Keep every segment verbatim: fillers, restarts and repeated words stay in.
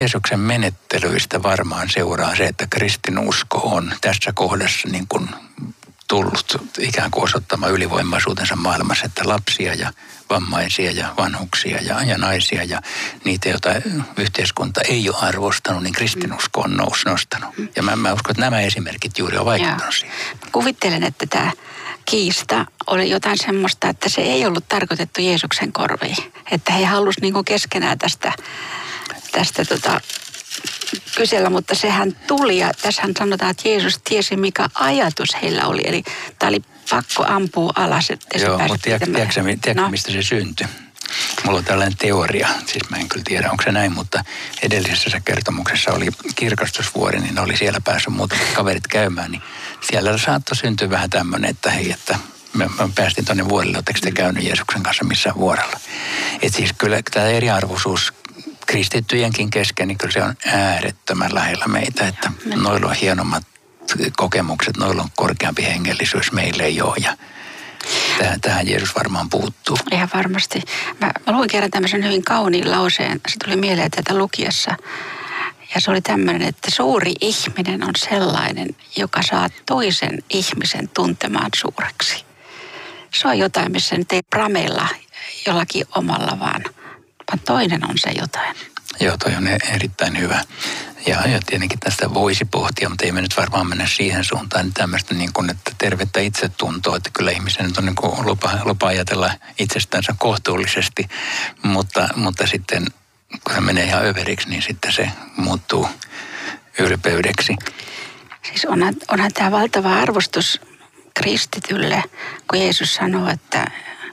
Jeesuksen menettelyistä varmaan seuraa se, että kristinusko on tässä kohdassa niin kuin tullut ikään kuin osoittamaan ylivoimaisuutensa maailmassa, että lapsia ja vammaisia ja vanhuksia ja, ja naisia ja niitä, joita yhteiskunta ei ole arvostanut, niin kristinusko on nous, nostanut. Ja mä, mä uskon, että nämä esimerkit juuri on vaikuttanut siihen. Kuvittelen, että tämä kiista oli jotain semmoista, että se ei ollut tarkoitettu Jeesuksen korviin. Että he halusivat niin kuin keskenään tästä, tästä tota, kysellä, mutta sehän tuli ja tässähän sanotaan, että Jeesus tiesi, mikä ajatus heillä oli. Eli tämä oli pakko ampua alas, että Joo, mutta tiedätkö, tiedätkö no. mistä se syntyi? Mulla on tällainen teoria, siis mä en kyllä tiedä, onko se näin, mutta edellisessä kertomuksessa oli kirkastusvuori, niin oli siellä päässyt muutamat kaverit käymään, niin siellä saattoi syntyä vähän tämmöinen, että hei, että mä, mä päästin tuonne vuorelle, oletteko te käynyt Jeesuksen kanssa missään vuorella? Että siis kyllä tämä eriarvoisuus kristittyjenkin kesken, niin kyllä se on äärettömän lähellä meitä, että noilla on hienommat kokemukset, noilla on korkeampi hengellisyys, meillä ei ole ja tähän, tähän Jeesus varmaan puuttuu. Ihan varmasti. Mä, mä luin kerran tämmöisen hyvin kauniin lauseen, se tuli mieleen tätä lukiessa ja se oli tämmöinen, että suuri ihminen on sellainen, joka saa toisen ihmisen tuntemaan suureksi. Se on jotain, missä nyt ei prameilla jollakin omalla, vaan vaan toinen on se jotain. Joo, toi on erittäin hyvä. Ja, ja tietenkin tästä voisi pohtia, mutta ei me nyt varmaan mennä siihen suuntaan niin tämmöistä niin kuin, että tervettä itsetuntoa, että kyllä ihmisen nyt on niin kuin lupa, lupa ajatella itsestänsä kohtuullisesti, mutta, mutta sitten kun se menee ihan överiksi, niin sitten se muuttuu ylpeydeksi. Siis onhan, onhan tämä valtava arvostus kristitylle, kun Jeesus sanoo, että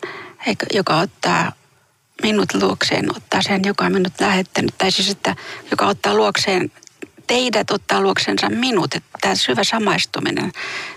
joka ottaa minut luokseen, ottaa sen, joka on minut lähettänyt. Tai siis, että joka ottaa luokseen, teidät ottaa luoksensa minut. Että tämä syvä samaistuminen,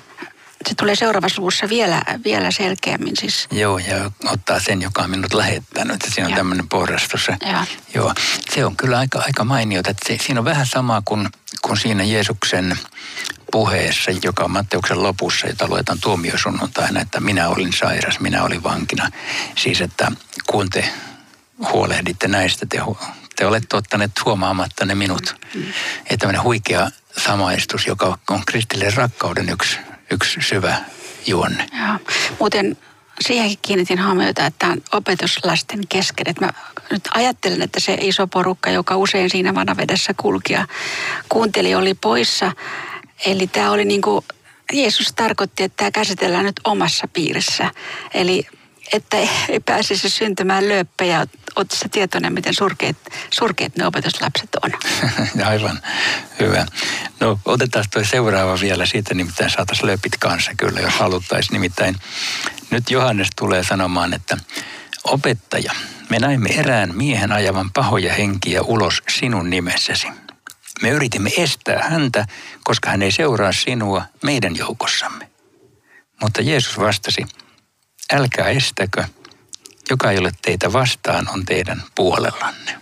se tulee seuraavassa luvussa vielä, vielä selkeämmin. Siis. Joo, ja ottaa sen, joka on minut lähettänyt. Siinä on ja. tämmöinen porrastus. Ja. Joo, se on kyllä aika, aika mainiota. Että se, siinä on vähän sama kuin, kuin siinä Jeesuksen puheessa, joka on Matteuksen lopussa, jota luetaan tuomiosunnuntaina, että minä olin sairas, minä olin vankina. Siis, että kun te huolehditte näistä, te, te olette ottaneet huomaamatta ne minut. Mm. Että tämmöinen huikea samaistus, joka on kristillisen rakkauden yksi, yksi syvä juonne. Joo. Muuten siihenkin kiinnitin huomiota, että tämä on opetuslasten kesken. Että mä nyt ajattelen, että se iso porukka, joka usein siinä vanavedessä kulki ja kuunteli, oli poissa. Eli tämä oli niin kuin, Jeesus tarkoitti, että tämä käsitellään nyt omassa piirissä. Eli että ei pääsisi syntymään lööppejä. Oletko sä tietoinen, miten surkeat, surkeat ne opetuslapset on? Aivan, hyvä. No otetaan tuo seuraava vielä siitä, nimittäin saataisiin lööpit kanssa kyllä, jos haluttaisiin. Nimittäin nyt Johannes tulee sanomaan, että opettaja, me näimme erään miehen ajavan pahoja henkiä ulos sinun nimessäsi. Me yritimme estää häntä, koska hän ei seuraa sinua meidän joukossamme. Mutta Jeesus vastasi, älkää estäkö, joka ei ole teitä vastaan, on teidän puolellanne.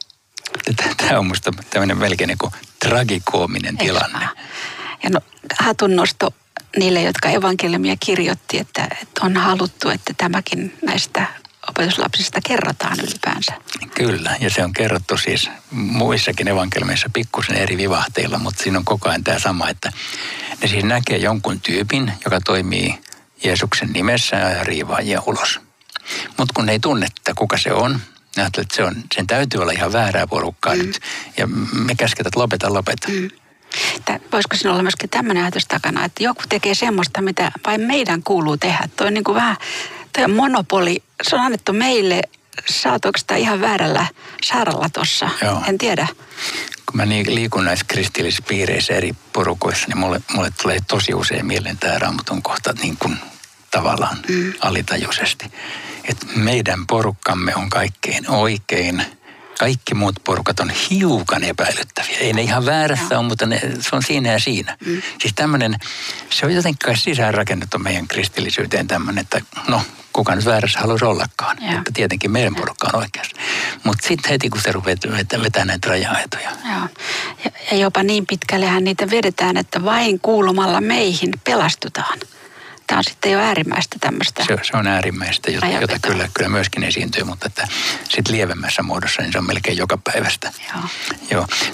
Tämä on minusta tämmöinen melkein niin kuin tragikoominen tilanne. Ja no, hatunnosto niille, jotka evankeliumia kirjoitti, että, että on haluttu, että tämäkin näistä opetuslapsista kerrotaan ylipäänsä. Kyllä, ja se on kerrottu siis muissakin evankeliumeissa pikkusen eri vivahteilla, mutta siinä on koko ajan tämä sama, että ne siis näkee jonkun tyypin, joka toimii Jeesuksen nimessä ja riivaajia ulos. Mutta kun ne ei tunne, että kuka se on, ne ajattelee, että se on, sen täytyy olla ihan väärää porukkaa mm. nyt. Ja me käsketään, että lopeta, lopeta. Mm. Tää, voisiko sinulla olla myöskin tämmöinen ajatus takana, että joku tekee semmoista, mitä vain meidän kuuluu tehdä. Tuo on niin kuin vähän, tuo on monopoli. Se on annettu meille. Saatoiko sitä ihan väärällä saaralla tuossa? En tiedä. Kun mä liikun näissä kristillisissä piireissä eri porukoissa, niin mulle, mulle tulee tosi usein mieleen tämä Raamatun kohta niin kuin tavallaan mm. alitajuisesti. Että meidän porukkamme on kaikkein oikein. Kaikki muut porukat on hiukan epäilyttäviä. Ei ne ihan väärässä no. ole, mutta ne, se on siinä ja siinä. Mm. Siis tämmöinen, se on jotenkin sisäänrakennettu meidän kristillisyyteen tämmöinen, että no, kuka nyt väärässä haluaisi ollakaan. Ja. Että tietenkin meidän porukka on oikeassa. Mutta sitten heti, kun se rupeaa vetää, vetää näitä raja-aitoja. Joo. Ja, ja jopa niin pitkällehän niitä vedetään, että vain kuulumalla meihin pelastutaan. tämä on sitten jo äärimmäistä tämmöistä. Se, se on äärimmäistä, jota, jota kyllä, kyllä myöskin esiintyy, mutta että sitten lievemmässä muodossa niin se on melkein joka päivästä. Joo. Joo.